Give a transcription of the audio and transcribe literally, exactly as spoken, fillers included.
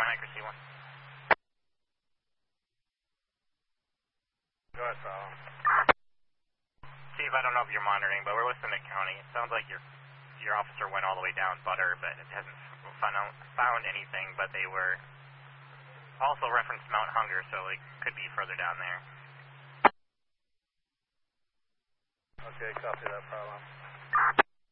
accuracy one. Go ahead, Sal. Chief, I don't know if you're monitoring, but we're with Summit County. It sounds like your your officer went all the way down Butter, but it hasn't found, found anything, but they were also referenced Mount Hunger, so it could be further down there. Okay, copy that, problem.